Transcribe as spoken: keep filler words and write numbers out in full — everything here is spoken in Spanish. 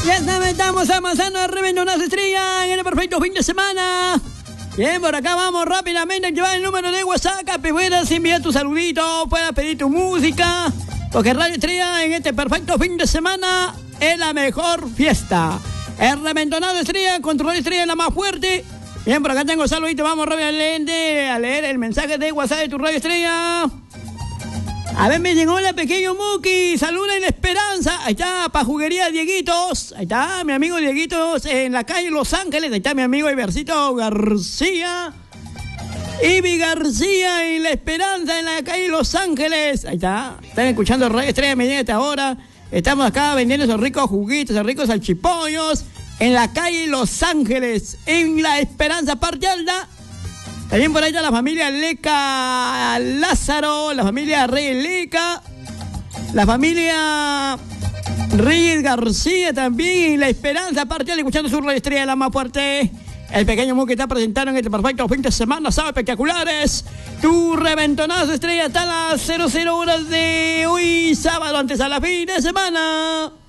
Ya estamos avanzando a Reventonazo Estrella en el perfecto fin de semana. Bien, por acá vamos rápidamente a llevar el número de WhatsApp. Que puedas enviar tu saludito, puedas pedir tu música. Porque Radio Estrella en este perfecto fin de semana es la mejor fiesta. El Reventonazo Estrella con tu Radio Estrella es la más fuerte. Bien, por acá tengo saludito. Vamos rápidamente a leer el mensaje de WhatsApp de tu Radio Estrella. A ver, me dicen, hola, pequeño Muki, saluda en la esperanza. Ahí está, pa' juguería Dieguitos. Ahí está, mi amigo Dieguitos en la calle Los Ángeles. Ahí está mi amigo Ibercito García. Ibi García en la esperanza en la calle Los Ángeles. Ahí está, están escuchando Radio Estrella Medina hasta ahora. Estamos acá vendiendo esos ricos juguitos, esos ricos salchipollos en la calle Los Ángeles, en la esperanza, parte alta. También por ahí está la familia Leca Lázaro, la familia Reyes Leca, la familia Reyes García también, y la esperanza partial, escuchando su Radio Estrella la más fuerte. El pequeño Muki está presentando en este perfecto fin de semana, sábado espectaculares. Tu Reventonazo Estrella está a las cero cero horas de hoy, sábado, antes a la fin de semana.